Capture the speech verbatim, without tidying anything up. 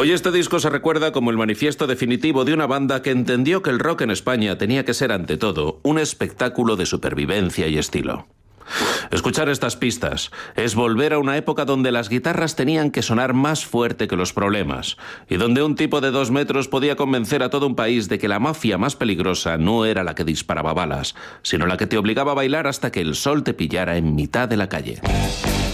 Hoy este disco se recuerda como el manifiesto definitivo de una banda que entendió que el rock en España tenía que ser ante todo un espectáculo de supervivencia y estilo. Escuchar estas pistas es volver a una época donde las guitarras tenían que sonar más fuerte que los problemas y donde un tipo de dos metros podía convencer a todo un país de que la mafia más peligrosa no era la que disparaba balas, sino la que te obligaba a bailar hasta que el sol te pillara en mitad de la calle.